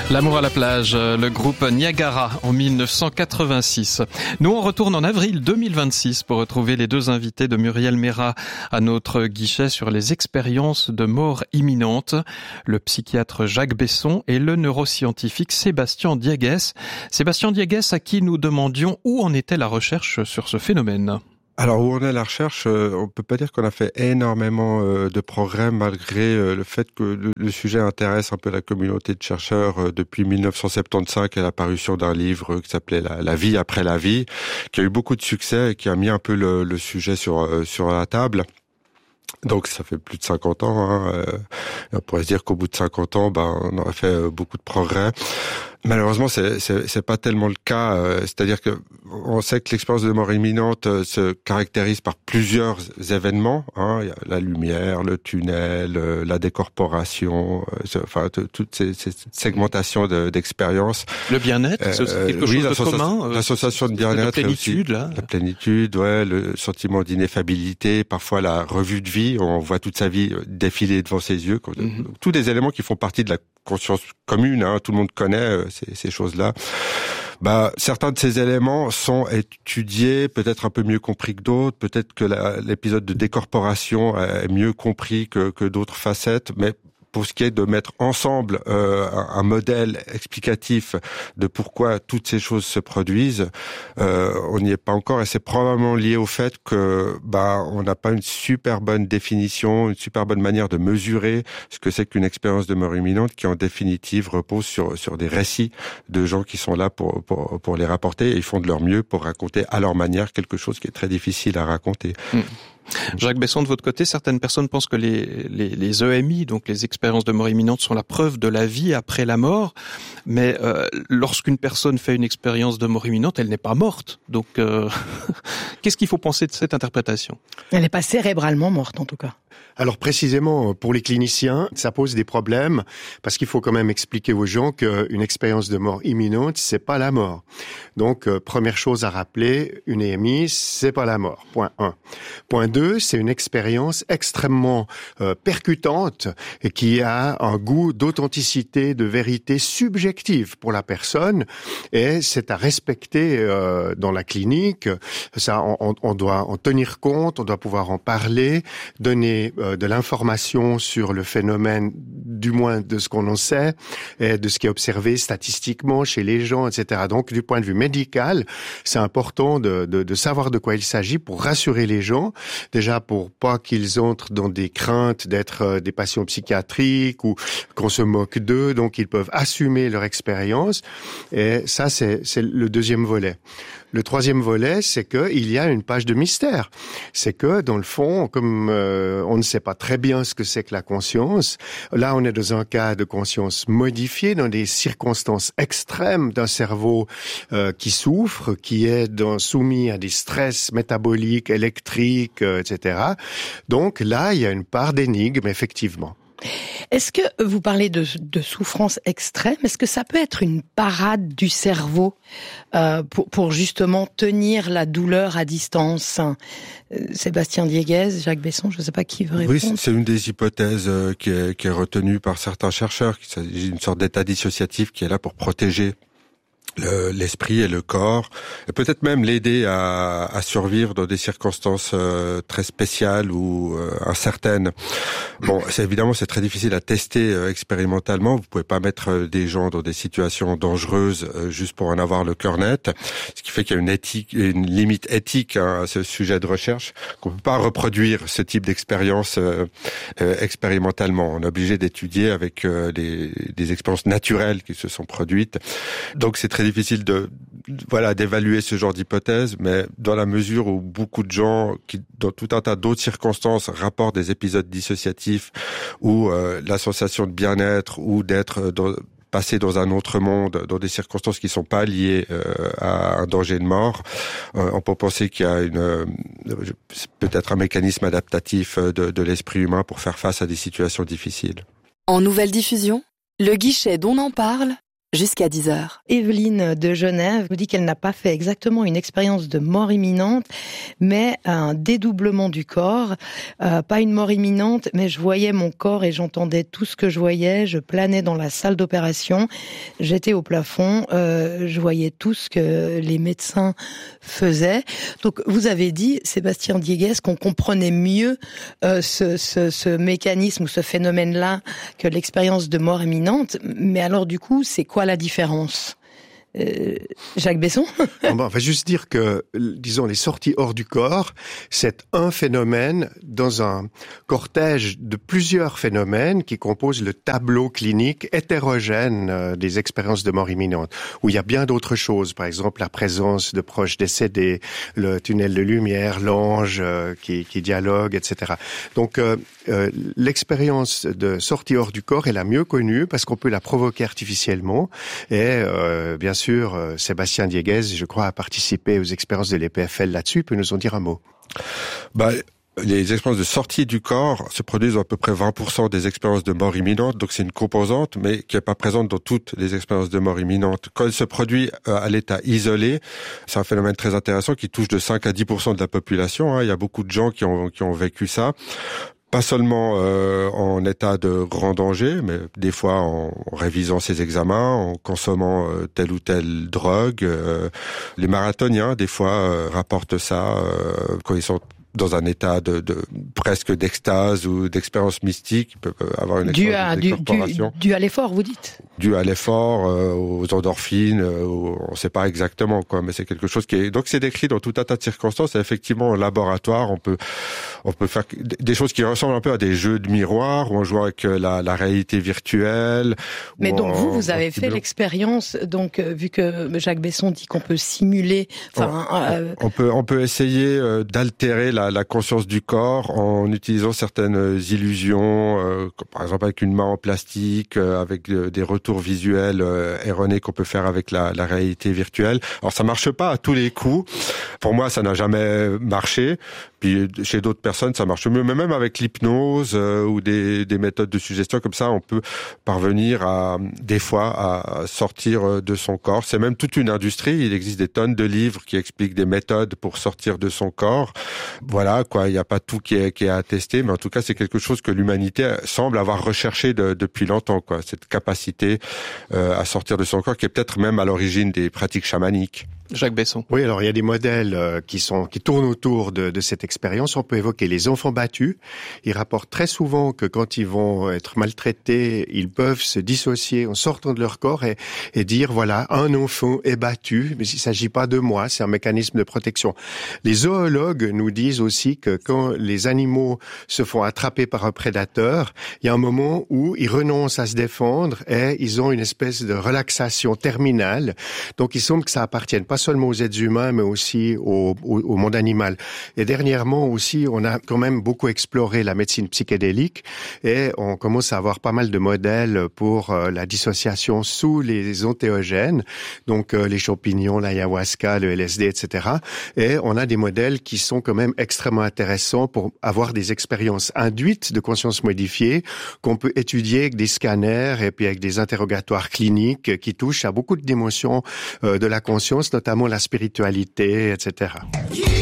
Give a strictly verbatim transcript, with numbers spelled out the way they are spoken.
L'amour à la plage, le groupe Niagara en mille neuf cent quatre-vingt-six. Nous, on retourne en avril deux mille vingt-six pour retrouver les deux invités de Muriel Mérat à notre guichet sur les expériences de mort imminente. Le psychiatre Jacques Besson et le neuroscientifique Sébastien Diegues. Sébastien Diegues à qui nous demandions où en était la recherche sur ce phénomène. Alors, où on est à la recherche, on peut pas dire qu'on a fait énormément de progrès malgré le fait que le sujet intéresse un peu la communauté de chercheurs depuis mille neuf cent soixante-quinze et la parution d'un livre qui s'appelait la, la vie après la vie, qui a eu beaucoup de succès et qui a mis un peu le, le sujet sur, sur la table. Donc ça fait plus de cinquante ans. Hein. Euh, on pourrait se dire qu'au bout de cinquante ans, ben on aurait fait euh, beaucoup de progrès. Malheureusement, c'est, c'est, c'est pas tellement le cas. Euh, c'est-à-dire que on sait que l'expérience de mort imminente euh, se caractérise par plusieurs événements. Hein. Il y a la lumière, le tunnel, euh, la décorporation, euh, enfin t- toutes ces, ces segmentations de, d'expériences. Le bien-être, c'est aussi quelque chose oui, de commun. Euh, l'association de bien-être, la plénitude, aussi, là. La plénitude, ouais, le sentiment d'ineffabilité, parfois la revue de vie. On voit toute sa vie défiler devant ses yeux. Mm-hmm. Tous des éléments qui font partie de la conscience commune. Hein, tout le monde connaît euh, ces, ces choses-là. Bah, certains de ces éléments sont étudiés, peut-être un peu mieux compris que d'autres. Peut-être que la, l'épisode de décorporation est mieux compris que, que d'autres facettes, mais pour ce qui est de mettre ensemble euh, un, un modèle explicatif de pourquoi toutes ces choses se produisent, euh, on n'y est pas encore, et c'est probablement lié au fait que bah on n'a pas une super bonne définition, une super bonne manière de mesurer ce que c'est qu'une expérience de mort imminente, qui en définitive repose sur sur des récits de gens qui sont là pour pour pour les rapporter, et ils font de leur mieux pour raconter à leur manière quelque chose qui est très difficile à raconter. Mmh. Jacques Besson, de votre côté, certaines personnes pensent que les, les, les E M I, donc les expériences de mort imminente, sont la preuve de la vie après la mort. Mais euh, lorsqu'une personne fait une expérience de mort imminente, elle n'est pas morte. Donc, euh, qu'est-ce qu'il faut penser de cette interprétation ? Elle n'est pas cérébralement morte, en tout cas. Alors précisément, pour les cliniciens, ça pose des problèmes, parce qu'il faut quand même expliquer aux gens qu'une expérience de mort imminente, c'est pas la mort. Donc, euh, première chose à rappeler, une E M I, c'est pas la mort. Point un. Point deux, c'est une expérience extrêmement euh, percutante et qui a un goût d'authenticité, de vérité subjective pour la personne, et c'est à respecter euh, dans la clinique. Ça, on, on doit en tenir compte, on doit pouvoir en parler, donner euh, de l'information sur le phénomène, du moins de ce qu'on en sait, et de ce qui est observé statistiquement chez les gens, et cetera. Donc, du point de vue médical, c'est important de, de, de savoir de quoi il s'agit pour rassurer les gens, déjà pour pas qu'ils entrent dans des craintes d'être des patients psychiatriques ou qu'on se moque d'eux, donc ils peuvent assumer leur expérience. Et ça, c'est, c'est le deuxième volet. Le troisième volet, c'est qu'il y a une page de mystère. C'est que, dans le fond, comme euh, on ne sait pas très bien ce que c'est que la conscience, là, on est dans un cas de conscience modifiée, dans des circonstances extrêmes d'un cerveau euh, qui souffre, qui est dans, soumis à des stress métaboliques, électriques, euh, et cetera. Donc là, il y a une part d'énigme, effectivement. Est-ce que vous parlez de, de souffrance extrême? Est-ce que ça peut être une parade du cerveau euh, pour, pour justement tenir la douleur à distance? euh, Sébastien Diegues, Jacques Besson, je ne sais pas qui veut répondre. Oui, c'est une des hypothèses euh, qui, est, qui est retenue par certains chercheurs. Il s'agit d'une sorte d'état dissociatif qui est là pour protéger Le, l'esprit et le corps, et peut-être même l'aider à, à survivre dans des circonstances euh, très spéciales ou euh, incertaines. Bon, c'est évidemment c'est très difficile à tester euh, expérimentalement. Vous pouvez pas mettre euh, des gens dans des situations dangereuses euh, juste pour en avoir le cœur net. Ce qui fait qu'il y a une éthique, une limite éthique hein, à ce sujet de recherche, qu'on peut pas reproduire ce type d'expérience euh, euh, expérimentalement. On est obligé d'étudier avec euh, des, des expériences naturelles qui se sont produites. Donc c'est très difficile de voilà d'évaluer ce genre d'hypothèse, mais dans la mesure où beaucoup de gens qui dans tout un tas d'autres circonstances rapportent des épisodes dissociatifs ou euh, la sensation de bien-être ou d'être dans, passé dans un autre monde, dans des circonstances qui sont pas liées euh, à un danger de mort, euh, on peut penser qu'il y a une euh, peut-être un mécanisme adaptatif de, de l'esprit humain pour faire face à des situations difficiles. En nouvelle diffusion, le guichet d'On en parle jusqu'à dix heures. Evelyne de Genève nous dit qu'elle n'a pas fait exactement une expérience de mort imminente, mais un dédoublement du corps. Euh, pas une mort imminente, mais je voyais mon corps et j'entendais tout ce que je voyais. Je planais dans la salle d'opération. J'étais au plafond. Euh, je voyais tout ce que les médecins faisaient. Donc, vous avez dit, Sébastien Dieguez, qu'on comprenait mieux euh, ce, ce, ce mécanisme ou ce phénomène-là que l'expérience de mort imminente. Mais alors, du coup, c'est quoi la différence ? Euh, Jacques Besson. On va juste dire que, disons, les sorties hors du corps, c'est un phénomène dans un cortège de plusieurs phénomènes qui composent le tableau clinique hétérogène des expériences de mort imminente, où il y a bien d'autres choses, par exemple la présence de proches décédés, le tunnel de lumière, l'ange euh, qui, qui dialogue, et cetera. Donc, euh, euh, l'expérience de sortie hors du corps est la mieux connue parce qu'on peut la provoquer artificiellement et, euh, bien sûr, sûr, Sébastien Dieguez, je crois, a participé aux expériences de l'E P F L là-dessus. Il peut nous en dire un mot. Bah, les expériences de sortie du corps se produisent à peu près vingt pour cent des expériences de mort imminente, donc c'est une composante, mais qui n'est pas présente dans toutes les expériences de mort imminente. Quand elle se produit à l'état isolé, c'est un phénomène très intéressant qui touche de cinq à dix pour cent de la population. Hein. Il y a beaucoup de gens qui ont, qui ont vécu ça. Pas seulement euh, en état de grand danger, mais des fois en révisant ses examens, en consommant euh, telle ou telle drogue. Euh, les marathoniens, des fois, euh, rapportent ça euh, quand ils sont dans un état de, de presque d'extase ou d'expérience mystique. Ils peuvent avoir une dû à, expérience de décorporation. Dû, dû à l'effort, vous dites ? Dû à l'effort, euh, aux endorphines, euh, on ne sait pas exactement quoi, mais c'est quelque chose qui est. Donc c'est décrit dans tout un tas de circonstances. Et effectivement, au laboratoire, on peut on peut faire des choses qui ressemblent un peu à des jeux de miroir où on joue avec la, la réalité virtuelle. Mais donc on, vous, vous avez fait l'expérience. Donc euh, vu que Jacques Besson dit qu'on peut simuler, enfin, on, euh... on peut on peut essayer euh, d'altérer la La, la conscience du corps en utilisant certaines illusions, euh, par exemple avec une main en plastique, euh, avec euh, des retours visuels euh, erronés qu'on peut faire avec la, la réalité virtuelle. Alors ça marche pas à tous les coups. Pour moi, ça n'a jamais marché. Puis chez d'autres personnes, ça marche mieux. Mais même avec l'hypnose euh, ou des, des méthodes de suggestion comme ça, on peut parvenir à des fois à sortir de son corps. C'est même toute une industrie. Il existe des tonnes de livres qui expliquent des méthodes pour sortir de son corps. Voilà, quoi. Il n'y a pas tout qui est, qui est attesté, mais en tout cas, c'est quelque chose que l'humanité semble avoir recherché de, depuis longtemps, quoi. Cette capacité euh, à sortir de son corps, qui est peut-être même à l'origine des pratiques chamaniques. Jacques Besson. Oui, alors il y a des modèles euh, qui sont qui tournent autour de, de cette expérience. On peut évoquer les enfants battus. Ils rapportent très souvent que quand ils vont être maltraités, ils peuvent se dissocier en sortant de leur corps et, et dire voilà, un enfant est battu, mais il s'agit pas de moi, c'est un mécanisme de protection. Les zoologues nous disent aussi que quand les animaux se font attraper par un prédateur, il y a un moment où ils renoncent à se défendre et ils ont une espèce de relaxation terminale. Donc il semble que ça appartienne pas seulement aux êtres humains, mais aussi au, au, au monde animal. Et dernièrement aussi, on a quand même beaucoup exploré la médecine psychédélique et on commence à avoir pas mal de modèles pour euh, la dissociation sous les entéogènes, donc euh, les champignons, l'ayahuasca, le L S D, et cetera. Et on a des modèles qui sont quand même extrêmement intéressants pour avoir des expériences induites de conscience modifiée qu'on peut étudier avec des scanners et puis avec des interrogatoires cliniques qui touchent à beaucoup de dimensions euh, de la conscience, notamment la spiritualité, et cetera.